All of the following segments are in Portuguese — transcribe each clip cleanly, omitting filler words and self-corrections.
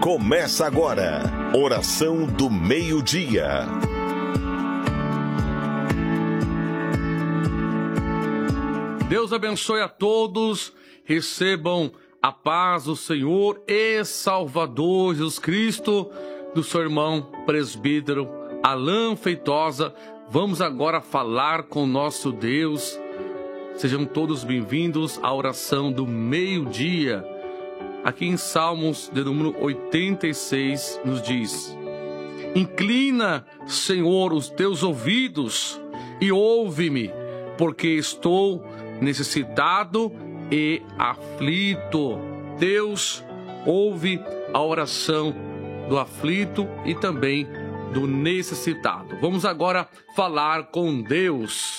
Começa agora, Oração do Meio-Dia. Deus abençoe a todos, recebam a paz do Senhor e Salvador Jesus Cristo, do seu irmão presbítero Alain Feitosa. Vamos agora falar com o nosso Deus. Sejam todos bem-vindos à oração do meio-dia. Aqui em Salmos, de número 86, nos diz: Inclina, Senhor, os teus ouvidos e ouve-me, porque estou necessitado e aflito. Deus ouve a oração do aflito e também do necessitado. Vamos agora falar com Deus.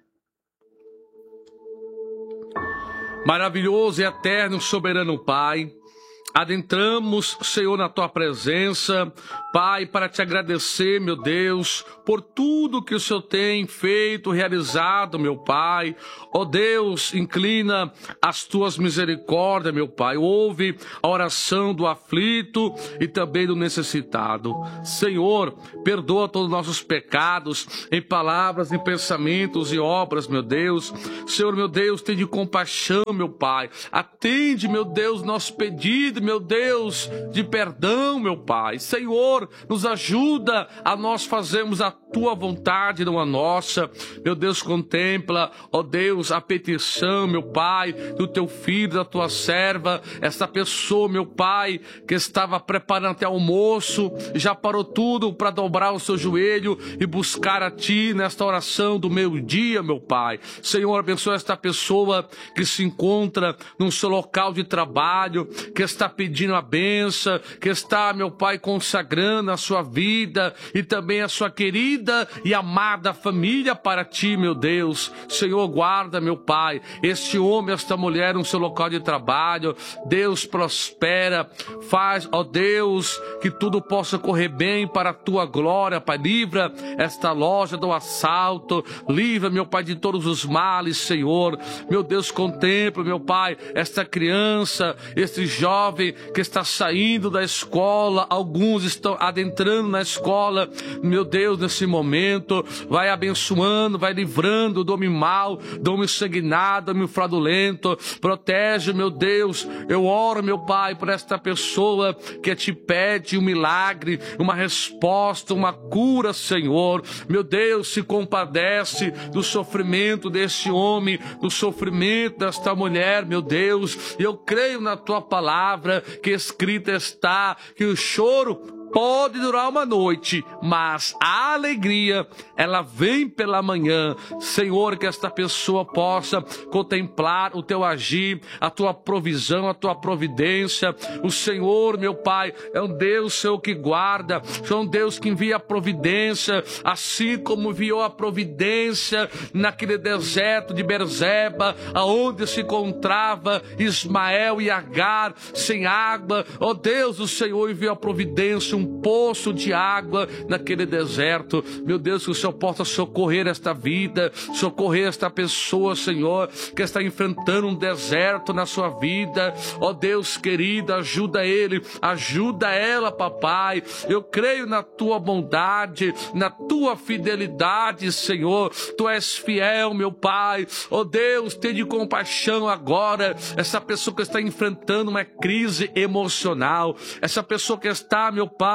Maravilhoso e eterno soberano Pai, adentramos, Senhor, na Tua presença, Pai, para Te agradecer, meu Deus, por tudo que o Senhor tem feito, realizado, meu Pai. Ó Deus, inclina as Tuas misericórdias, meu Pai. Ouve a oração do aflito e também do necessitado. Senhor, perdoa todos os nossos pecados, em palavras, em pensamentos e obras, meu Deus. Senhor, meu Deus, tenha compaixão, meu Pai. Atende, meu Deus, nosso pedido, meu Deus, de perdão, meu Pai. Senhor, nos ajuda a nós fazermos a Tua vontade, não a nossa. Meu Deus, contempla, ó Deus, a petição, meu Pai, do Teu filho, da Tua serva, essa pessoa, meu Pai, que estava preparando até almoço, já parou tudo para dobrar o seu joelho e buscar a Ti nesta oração do meio-dia, meu Pai. Senhor, abençoa esta pessoa que se encontra no seu local de trabalho, que está pedindo a bênção, que está, meu Pai, consagrando a sua vida e também a sua querida e amada família para Ti, meu Deus. Senhor, guarda, meu Pai, este homem, esta mulher no seu local de trabalho. Deus, prospera, faz, ó Deus, que tudo possa correr bem para a Tua glória, Pai. Livra esta loja do assalto, livra, meu Pai, de todos os males, Senhor. Meu Deus, contempla, meu Pai, esta criança, este jovem que está saindo da escola, alguns estão adentrando na escola, meu Deus, nesse momento, vai abençoando, vai livrando do homem mau, do homem sanguinário, do homem fraudulento. Protege, meu Deus. Eu oro, meu Pai, por esta pessoa que Te pede um milagre, uma resposta, uma cura, Senhor. Meu Deus, se compadece do sofrimento deste homem, do sofrimento desta mulher, meu Deus. Eu creio na Tua palavra, que escrita está que o choro pode durar uma noite, mas a alegria, ela vem pela manhã. Senhor, que esta pessoa possa contemplar o Teu agir, a Tua provisão, a Tua providência. O Senhor, meu Pai, é um Deus, Senhor, que guarda, é um Deus que envia a providência, assim como enviou a providência naquele deserto de Berzeba, aonde se encontrava Ismael e Agar sem água. Ó Deus, o Senhor enviou a providência, um poço de água naquele deserto. Meu Deus, que o Senhor possa socorrer esta vida, socorrer esta pessoa, Senhor, que está enfrentando um deserto na sua vida. Ó Deus querido, ajuda ele, ajuda ela, papai. Eu creio na Tua bondade, na Tua fidelidade, Senhor. Tu és fiel, meu Pai. Ó Deus, tenha compaixão agora. Essa pessoa que está enfrentando uma crise emocional, essa pessoa que está, meu Pai,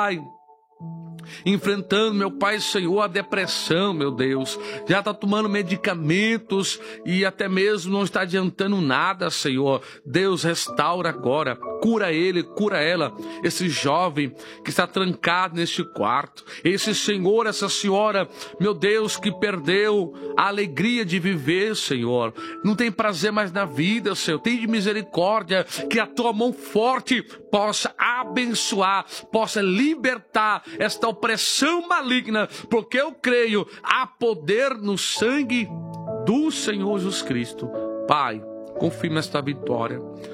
enfrentando, meu Pai, Senhor, a depressão, meu Deus, já está tomando medicamentos e até mesmo não está adiantando nada, Senhor. Deus, restaura agora, cura ele, cura ela, esse jovem que está trancado neste quarto, esse senhor, essa senhora, meu Deus, que perdeu a alegria de viver, Senhor, não tem prazer mais na vida, Senhor. Tem de misericórdia, que a Tua mão forte possa abençoar, possa libertar esta opressão maligna, porque eu creio, há poder no sangue do Senhor Jesus Cristo. Pai, confirma esta vitória.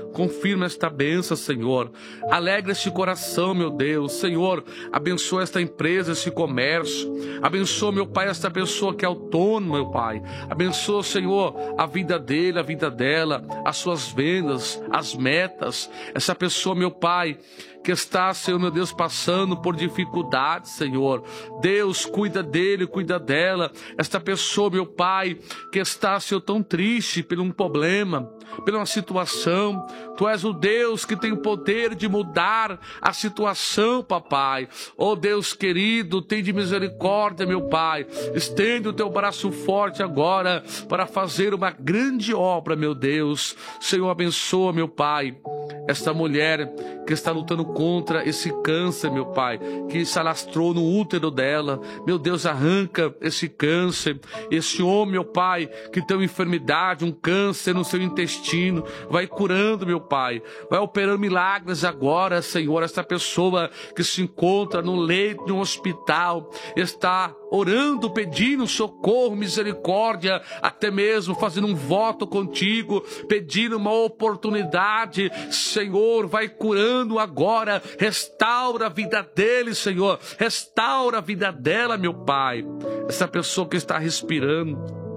confirma esta bênção, Senhor. Alegra este coração, meu Deus. Senhor, abençoa esta empresa, esse comércio. Abençoa, meu Pai, esta pessoa que é autônoma, meu Pai. Abençoa, Senhor, a vida dele, a vida dela, as suas vendas, as metas. Essa pessoa, meu Pai, que está, Senhor, meu Deus, passando por dificuldades, Senhor. Deus, cuida dele, cuida dela. Esta pessoa, meu Pai, que está, Senhor, tão triste por um problema, por uma situação. Tu és o Deus que tem o poder de mudar a situação, papai. Oh, Deus querido, tem de misericórdia, meu Pai. Estende o teu braço forte agora para fazer uma grande obra, meu Deus. Senhor, abençoa, meu Pai, esta mulher que está lutando contra esse câncer, meu Pai, que se alastrou no útero dela. Meu Deus, arranca esse câncer. Esse homem, meu Pai, que tem uma enfermidade, um câncer no seu intestino, vai curando, meu Pai. Vai operando milagres agora, Senhor. Esta pessoa que se encontra no leito de um hospital, está orando, pedindo socorro, misericórdia, até mesmo fazendo um voto contigo, pedindo uma oportunidade. Senhor, vai curando agora, restaura a vida dele, Senhor, restaura a vida dela, meu Pai. Essa pessoa que está respirando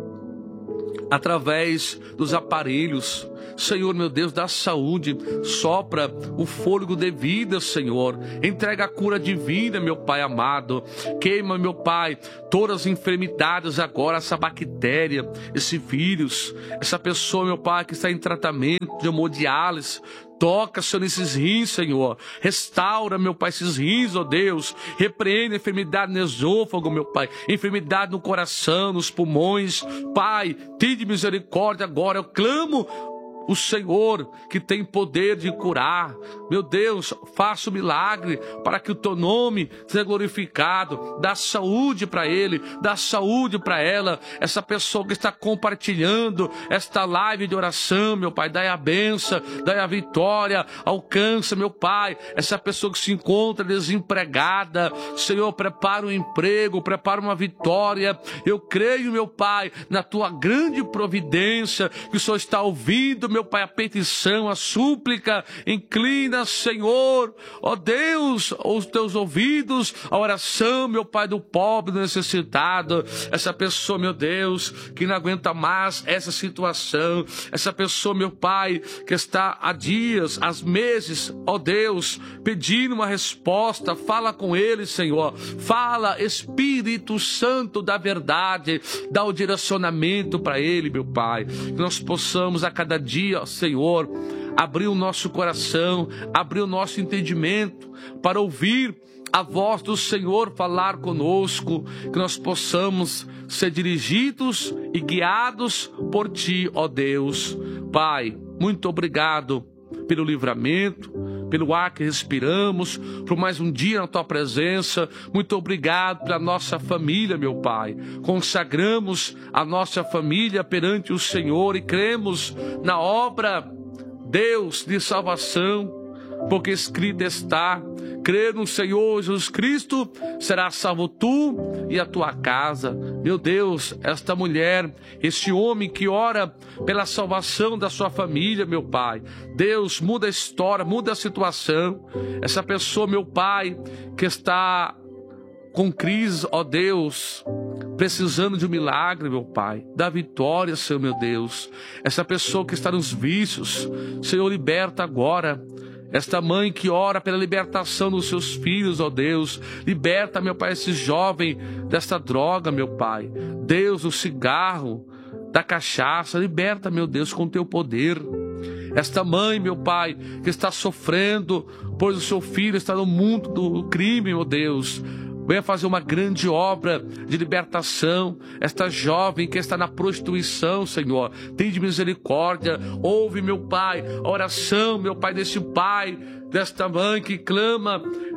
através dos aparelhos, Senhor, meu Deus, dá saúde, sopra o fôlego de vida, Senhor, entrega a cura divina, meu Pai amado, queima, meu Pai, todas as enfermidades agora, essa bactéria, esse vírus, essa pessoa, meu Pai, que está em tratamento de hemodiálise. Toca, Senhor, nesses rins, Senhor. Restaura, meu Pai, esses rins, ó Deus. Repreende a enfermidade no esôfago, meu Pai. Enfermidade no coração, nos pulmões. Pai, tem de misericórdia agora. Eu clamo o Senhor que tem poder de curar. Meu Deus, faça o milagre para que o teu nome seja glorificado. Dá saúde para ele, dá saúde para ela. Essa pessoa que está compartilhando esta live de oração, meu Pai, dai a bênção, dai a vitória, alcança, meu Pai, essa pessoa que se encontra desempregada. Senhor, prepara um emprego, prepara uma vitória. Eu creio, meu Pai, na tua grande providência, que o Senhor está ouvindo, meu Pai, a petição, a súplica. Inclina, Senhor, ó Deus, os teus ouvidos, a oração, meu Pai, do pobre necessitado. Essa pessoa, meu Deus, que não aguenta mais essa situação. Essa pessoa, meu Pai, que está há dias, há meses, ó Deus, pedindo uma resposta. Fala com ele, Senhor. Fala, Espírito Santo da verdade. Dá o direcionamento para ele, meu Pai. Que nós possamos a cada dia, Senhor, abrir o nosso coração, abrir o nosso entendimento para ouvir a voz do Senhor falar conosco, que nós possamos ser dirigidos e guiados por Ti, ó Deus. Pai, muito obrigado pelo livramento, pelo ar que respiramos, por mais um dia na Tua presença. Muito obrigado pela nossa família, meu Pai. Consagramos a nossa família perante o Senhor e cremos na obra, Deus, de salvação, porque escrito está: crer no Senhor Jesus Cristo, será salvo tu e a tua casa. Meu Deus, esta mulher, este homem que ora pela salvação da sua família, meu Pai. Deus, muda a história, muda a situação. Essa pessoa, meu Pai, que está com crise, ó Deus, precisando de um milagre, meu Pai. Dá vitória, Senhor, meu Deus. Essa pessoa que está nos vícios, Senhor, liberta agora. Esta mãe que ora pela libertação dos seus filhos, ó Deus. Liberta, meu Pai, esse jovem desta droga, meu Pai. Deus, do cigarro, da cachaça. Liberta, meu Deus, com o teu poder. Esta mãe, meu Pai, que está sofrendo, pois o seu filho está no mundo do crime, meu Deus. Venha fazer uma grande obra de libertação. Esta jovem que está na prostituição, Senhor, tem de misericórdia. Ouve, meu Pai, a oração, meu Pai, deste pai, desta mãe que clama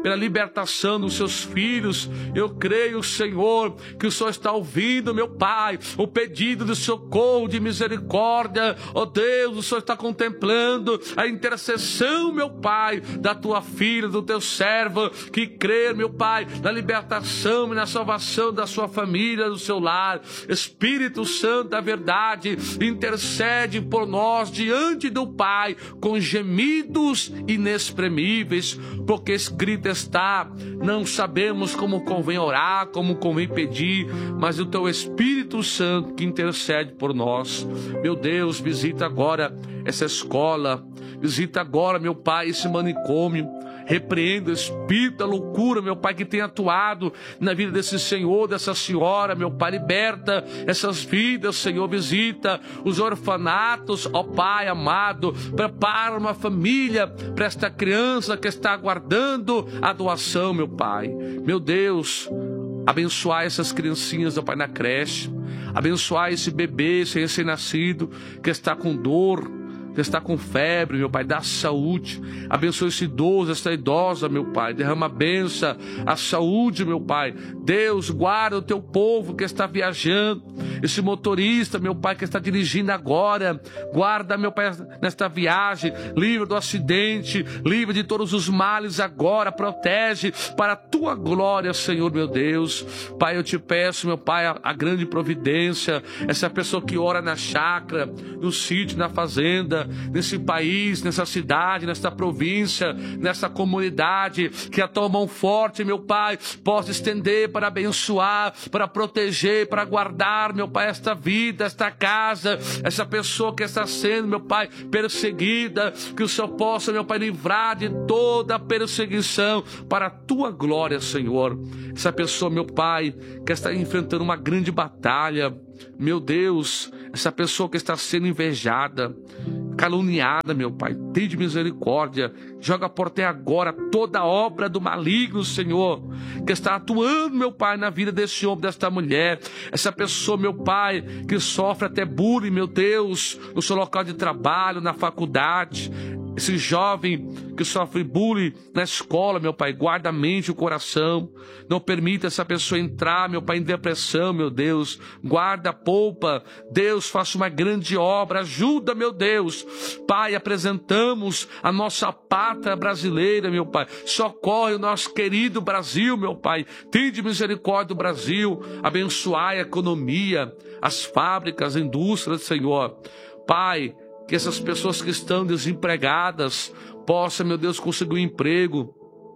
pela libertação dos seus filhos. Eu creio, Senhor, que o Senhor está ouvindo, meu Pai, o pedido de socorro, de misericórdia. Ó Deus, o Senhor está contemplando a intercessão, meu Pai, da tua filha, do teu servo, que crê, meu Pai, na libertação e na salvação da sua família, do seu lar. Espírito Santo da verdade, intercede por nós diante do Pai, com gemidos inexprimíveis, porque escrito está: não sabemos como convém orar, como convém pedir, mas o teu Espírito Santo que intercede por nós. Meu Deus, visita agora essa escola, visita agora, meu Pai, esse manicômio. Repreenda o espírito da loucura, meu Pai, que tem atuado na vida desse senhor, dessa senhora, meu Pai. Liberta essas vidas, Senhor. Visita os orfanatos, ó Pai amado. Prepara uma família para esta criança que está aguardando a doação, meu Pai. Meu Deus, abençoar essas criancinhas, ó Pai, na creche. Abençoar esse bebê, esse recém-nascido que está com dor, que está com febre, meu Pai, dá saúde. Abençoa esse idoso, essa idosa, meu Pai. Derrama a bênção, a saúde, meu Pai. Deus, guarda o teu povo que está viajando. Esse motorista, meu Pai, que está dirigindo agora. Guarda, meu Pai, nesta viagem. Livra do acidente, livra de todos os males agora. Protege para a tua glória, Senhor, meu Deus. Pai, eu te peço, meu Pai, a grande providência. Essa pessoa que ora na chácara, no sítio, na fazenda, nesse país, nessa cidade, nessa província, nessa comunidade, que a tua mão forte, meu Pai, possa estender para abençoar, para proteger, para guardar, meu Pai, esta vida, esta casa, essa pessoa que está sendo, meu Pai, perseguida, que o Senhor possa, meu Pai, livrar de toda a perseguição para a tua glória, Senhor. Essa pessoa, meu Pai, que está enfrentando uma grande batalha, meu Deus, essa pessoa que está sendo invejada, caluniada, meu Pai, tem de misericórdia. Joga por terra agora toda obra do maligno, Senhor, que está atuando, meu Pai, na vida desse homem, desta mulher. Essa pessoa, meu Pai, que sofre até bullying, meu Deus, no seu local de trabalho, na faculdade. Esse jovem que sofre bullying na escola, meu Pai, guarda a mente e o coração. Não permita essa pessoa entrar, meu Pai, em depressão, meu Deus. Guarda, poupa. Deus, faça uma grande obra. Ajuda, meu Deus. Pai, apresentamos a nossa pátria brasileira, meu Pai. Socorre o nosso querido Brasil, meu Pai. Tende misericórdia do Brasil. Abençoai a economia, as fábricas, a indústria, Senhor. Pai, que essas pessoas que estão desempregadas possam, meu Deus, conseguir um emprego.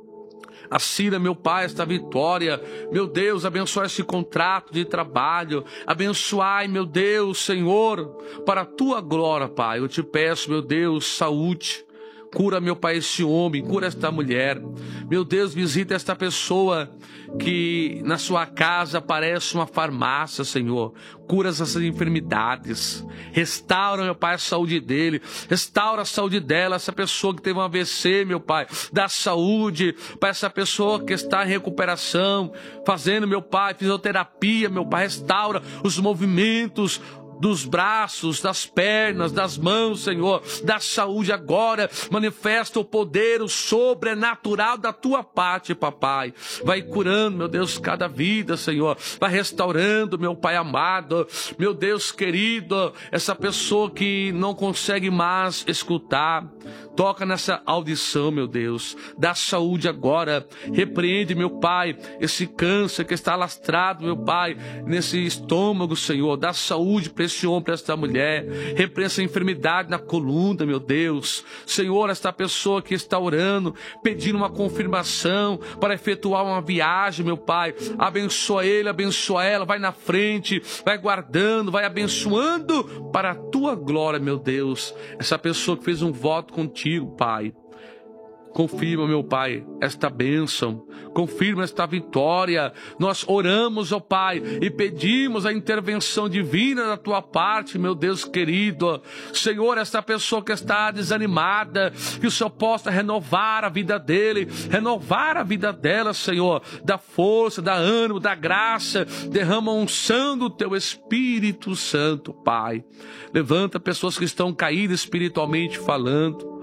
Assina, meu Pai, esta vitória. Meu Deus, abençoa esse contrato de trabalho. Abençoai, meu Deus, Senhor, para a tua glória, Pai. Eu te peço, meu Deus, saúde. Cura, meu Pai, esse homem, cura esta mulher. Meu Deus, visita esta pessoa que na sua casa parece uma farmácia, Senhor. Cura essas enfermidades. Restaura, meu Pai, a saúde dele. Restaura a saúde dela, essa pessoa que teve um AVC, meu Pai. Dá saúde para essa pessoa que está em recuperação, fazendo, meu Pai, fisioterapia, meu Pai. Restaura os movimentos dos braços, das pernas, das mãos, Senhor, da saúde agora. Manifesta o poder, o sobrenatural da tua parte, papai. Vai curando, meu Deus, cada vida, Senhor. Vai restaurando, meu Pai amado, meu Deus querido, essa pessoa que não consegue mais escutar. Toca nessa audição, meu Deus. Dá saúde agora. Repreende, meu Pai, esse câncer que está alastrado, meu Pai, nesse estômago, Senhor. Dá saúde para esse homem, para esta mulher. Repreende essa enfermidade na coluna, meu Deus. Senhor, esta pessoa que está orando, pedindo uma confirmação para efetuar uma viagem, meu Pai. Abençoa ele, abençoa ela. Vai na frente, vai guardando, vai abençoando para a tua glória, meu Deus. Essa pessoa que fez um voto contigo, Pai. Confirma, meu Pai, esta bênção. Confirma esta vitória. Nós oramos, ó Pai, e pedimos a intervenção divina da tua parte, meu Deus querido. Senhor, esta pessoa que está desanimada, que o Senhor possa renovar a vida dele, renovar a vida dela, Senhor. Dá força, dá ânimo, dá graça. Derrama a unção do teu Espírito Santo, Pai. Levanta pessoas que estão caídas espiritualmente falando.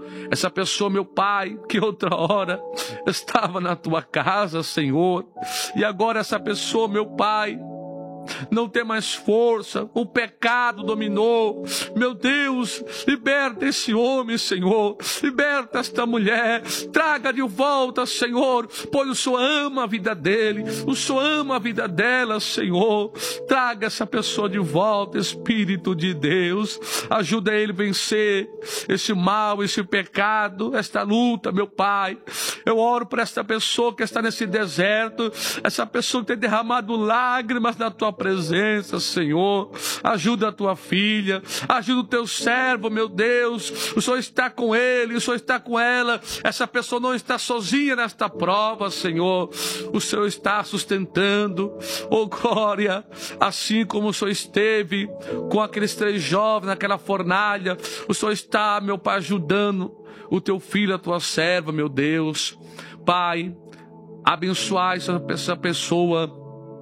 Essa pessoa, meu Pai, que outra hora estava na tua casa, Senhor, e agora essa pessoa, meu Pai, não tem mais força, o pecado dominou. Meu Deus, liberta esse homem, Senhor, liberta esta mulher, traga de volta, Senhor, pois o Senhor ama a vida dele, o Senhor ama a vida dela, Senhor. Traga essa pessoa de volta, Espírito de Deus, ajuda ele a vencer esse mal, esse pecado, esta luta, meu Pai. Eu oro por esta pessoa que está nesse deserto, essa pessoa que tem derramado lágrimas na tua presença, Senhor. Ajuda a tua filha, ajuda o teu servo, meu Deus. O Senhor está com ele, o Senhor está com ela. Essa pessoa não está sozinha nesta prova, Senhor. O Senhor está sustentando, oh glória, assim como o Senhor esteve com aqueles 3 jovens naquela fornalha. O Senhor está, meu Pai, ajudando o teu filho, a tua serva, meu Deus. Pai, abençoai essa pessoa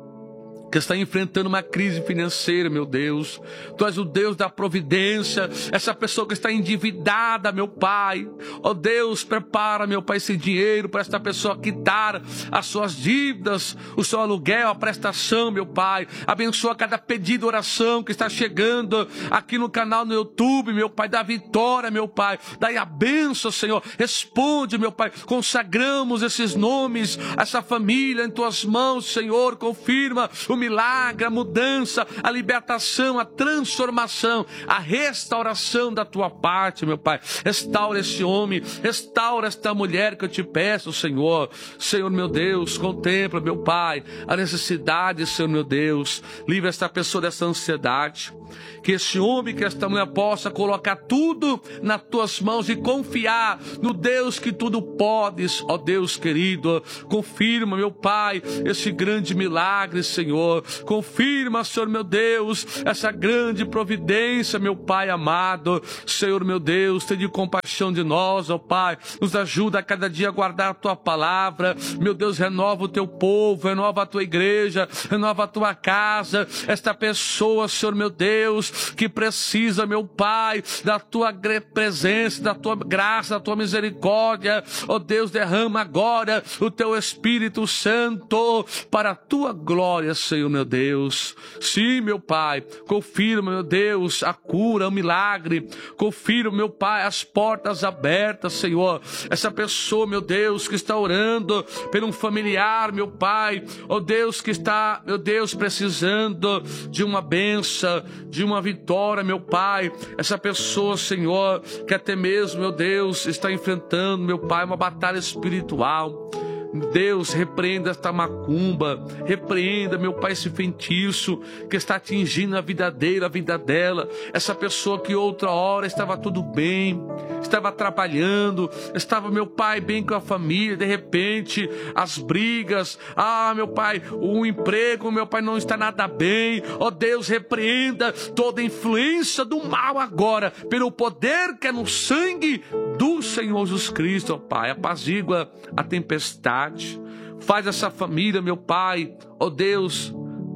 que está enfrentando uma crise financeira, meu Deus. Tu és o Deus da providência. Essa pessoa que está endividada, meu Pai. Ó Deus, prepara, meu Pai, esse dinheiro para esta pessoa quitar as suas dívidas, o seu aluguel, a prestação, meu Pai. Abençoa cada pedido de oração que está chegando aqui no canal no YouTube, meu Pai. Dá vitória, meu Pai. Dai a bênção, Senhor. Responde, meu Pai. Consagramos esses nomes, essa família em tuas mãos, Senhor. Confirma o milagre, a mudança, a libertação, a transformação, a restauração da tua parte, meu Pai. Restaura esse homem, restaura esta mulher que eu te peço, Senhor. Senhor, meu Deus, contempla, meu Pai, a necessidade, Senhor, meu Deus. Livra esta pessoa dessa ansiedade. Que esse homem, que esta mulher possa colocar tudo nas tuas mãos e confiar no Deus que tudo podes, ó Deus querido. Confirma, meu Pai, esse grande milagre, Senhor. Confirma, Senhor, meu Deus, essa grande providência, meu Pai amado. Senhor, meu Deus, tenha compaixão de nós, ó Pai. Nos ajuda a cada dia a guardar a tua palavra. Meu Deus, renova o teu povo, renova a tua igreja, renova a tua casa. Esta pessoa, Senhor, meu Deus, que precisa, meu Pai, da tua presença, da tua graça, da tua misericórdia. Ó Deus, derrama agora o teu Espírito Santo para a tua glória, Senhor, meu Deus. Sim, meu Pai, confirma, meu Deus, a cura, o milagre. Confirma, meu Pai, as portas abertas, Senhor. Essa pessoa, meu Deus, que está orando por um familiar, meu Pai, ó Deus, que está, meu Deus, precisando de uma bênção, de uma vitória, meu Pai. Essa pessoa, Senhor, que até mesmo, meu Deus, está enfrentando, meu Pai, uma batalha espiritual. Deus, repreenda esta macumba, repreenda, meu Pai, esse feitiço que está atingindo a vida dele, a vida dela. Essa pessoa que outra hora estava tudo bem, estava trabalhando, estava, meu Pai, bem com a família, de repente, as brigas, meu Pai, o emprego, meu Pai, não está nada bem. Ó Deus, repreenda toda influência do mal agora, pelo poder que é no sangue do Senhor Jesus Cristo, ó Pai. Apazigua a tempestade. Faz essa família, meu Pai, ó Deus,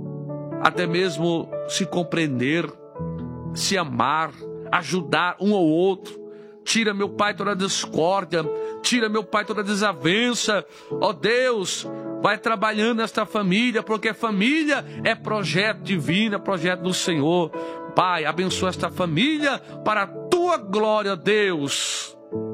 até mesmo se compreender, se amar, ajudar um ao outro. Tira, meu Pai, toda a discórdia. Tira, meu Pai, toda a desavença. Ó Deus, vai trabalhando nesta família, porque família é projeto divino, é projeto do Senhor. Pai, abençoa esta família para a tua glória, Deus.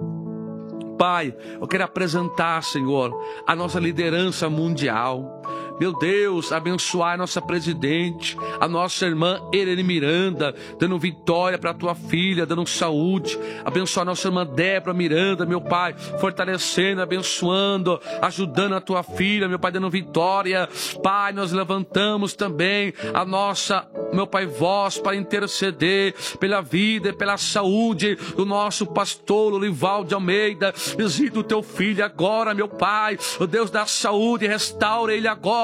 Pai, eu quero apresentar, Senhor, a nossa liderança mundial. Meu Deus, abençoar a nossa presidente, a nossa irmã Irene Miranda, dando vitória para a tua filha, dando saúde. Abençoar a nossa irmã Débora Miranda, meu Pai, fortalecendo, abençoando, ajudando a tua filha, meu Pai, dando vitória. Pai, nós levantamos também a nossa, meu Pai, voz para interceder pela vida e pela saúde do nosso pastor Olivaldo de Almeida. Visita o teu filho agora, meu Pai, o Deus da saúde, restaura ele agora.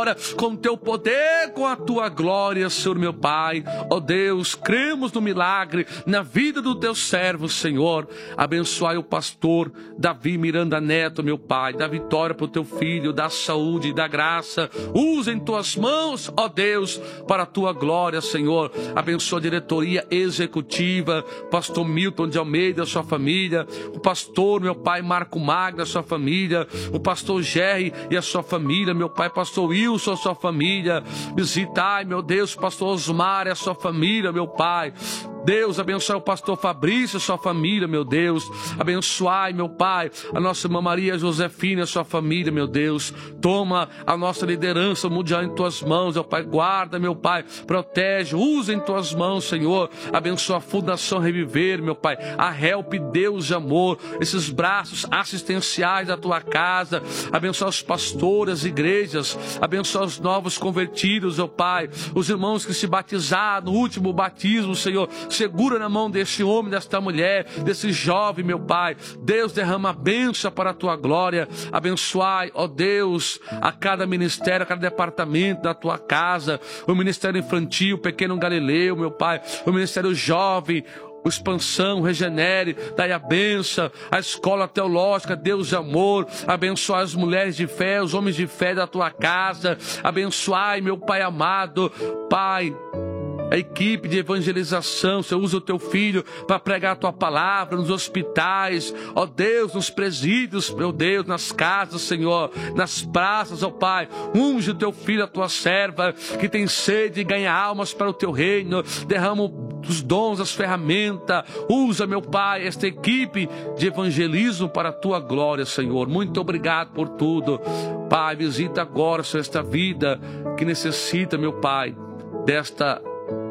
agora com teu poder, com a tua glória, Senhor meu Pai. Ó Deus, cremos no milagre na vida do teu servo, Senhor. Abençoai o pastor Davi Miranda Neto, meu Pai. Dá vitória para o teu filho, dá saúde e dá graça. Usa em tuas mãos, ó Deus, para a tua glória, Senhor. Abençoa a diretoria executiva, pastor Milton de Almeida, sua família, o pastor, meu Pai, Marco Magno, a sua família, o pastor Jerry e a sua família, meu Pai, pastor Wilson, a sua família. Visitai, meu Deus, pastor Osmar e a sua família, meu Pai. Deus, abençoe o pastor Fabrício e a sua família, meu Deus. Abençoai, meu Pai, a nossa irmã Maria Josefina e a sua família, meu Deus. Toma a nossa liderança mundial em tuas mãos, meu Pai. Guarda, meu Pai. Protege, usa em tuas mãos, Senhor. Abençoa a Fundação Reviver, meu Pai. A Help, Deus de amor. Esses braços assistenciais da tua casa. Abençoa os pastores, as igrejas. Abençoa os novos convertidos, meu Pai. Os irmãos que se batizaram no último batismo, Senhor. Segura na mão deste homem, desta mulher, desse jovem, meu Pai. Deus, derrama a bênção para a tua glória. Abençoai, ó Deus, a cada ministério, a cada departamento da tua casa. O ministério infantil, o pequeno Galileu, meu Pai. O ministério jovem, o Expansão, Regenere, dai a benção, a escola teológica, Deus de amor. Abençoai as mulheres de fé, os homens de fé da tua casa. Abençoai, meu Pai amado, Pai, a equipe de evangelização. Você usa o teu filho para pregar a tua palavra nos hospitais, ó Deus, nos presídios, meu Deus, nas casas, Senhor, nas praças, ó Pai. Unge o teu filho, a tua serva, que tem sede e ganha almas para o teu reino. Derrama os dons, as ferramentas. Usa, meu Pai, esta equipe de evangelismo para a tua glória, Senhor. Muito obrigado por tudo. Pai, visita agora, Senhor, esta vida que necessita, meu Pai, desta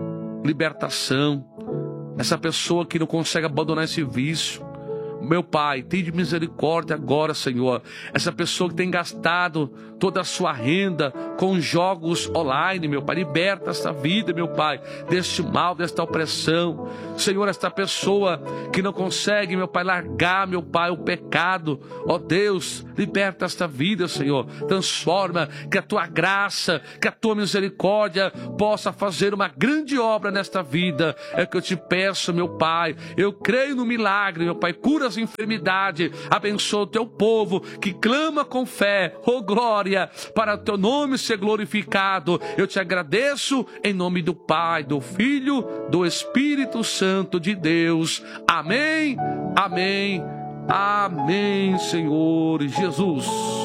libertação, essa pessoa que não consegue abandonar esse vício. Meu Pai, tem de misericórdia agora, Senhor. Essa pessoa que tem gastado toda a sua renda com jogos online, meu Pai, liberta essa vida, meu Pai, deste mal, desta opressão. Senhor, esta pessoa que não consegue, meu Pai, largar, meu Pai, o pecado. Ó Deus, liberta esta vida, Senhor. Transforma, que a tua graça, que a tua misericórdia possa fazer uma grande obra nesta vida. É o que eu te peço, meu Pai. Eu creio no milagre, meu Pai. Cura as enfermidades. Abençoa o teu povo que clama com fé. Oh glória, para o teu nome ser glorificado. Eu te agradeço em nome do Pai, do Filho, do Espírito Santo de Deus. Amém, amém, amém, Senhor Jesus.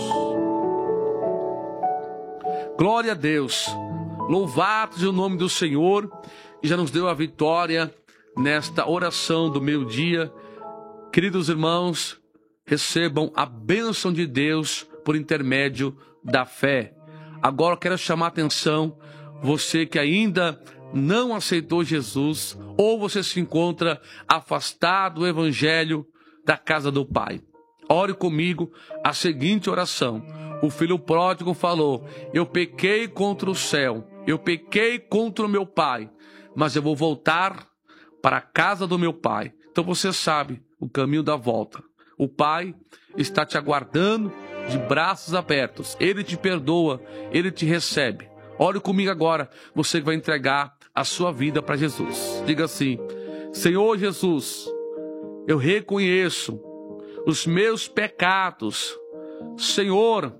Glória a Deus. Louvado seja o nome do Senhor, que já nos deu a vitória nesta oração do meio-dia. Queridos irmãos, recebam a bênção de Deus por intermédio da fé. Agora eu quero chamar a atenção, você que ainda não aceitou Jesus, ou você se encontra afastado do evangelho da casa do Pai. Ore comigo a seguinte oração. O filho pródigo falou: eu pequei contra o céu, eu pequei contra o meu pai, mas eu vou voltar para a casa do meu pai. Então você sabe o caminho da volta. O Pai está te aguardando de braços abertos. Ele te perdoa, Ele te recebe. Ore comigo agora, você que vai entregar a sua vida para Jesus. Diga assim: Senhor Jesus, eu reconheço os meus pecados. Senhor,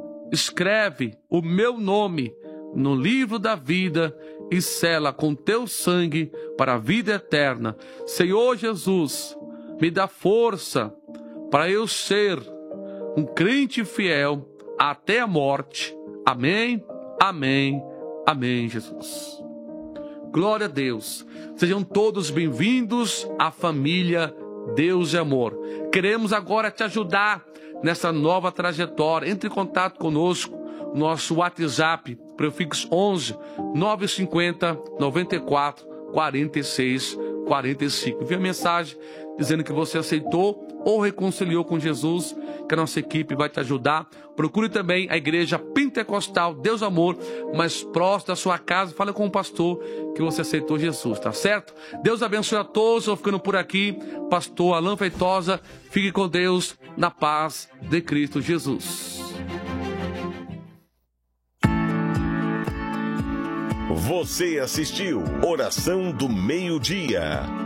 escreve o meu nome no livro da vida e sela com teu sangue para a vida eterna. Senhor Jesus, me dá força para eu ser um crente fiel até a morte. Amém, amém, amém, Jesus. Glória a Deus. Sejam todos bem-vindos à família Deus é Amor. Queremos agora te ajudar nessa nova trajetória. Entre em contato conosco, nosso WhatsApp, prefixo 11 950 94 46 45. Envie a mensagem dizendo que você aceitou ou reconciliou com Jesus, que a nossa equipe vai te ajudar. Procure também a igreja pentecostal Deus Amor, mais próximo da sua casa. Fale com o pastor que você aceitou Jesus, tá certo? Deus abençoe a todos. Estou ficando por aqui. Pastor Alain Feitosa, fique com Deus, na paz de Cristo Jesus. Você assistiu Oração do Meio-Dia.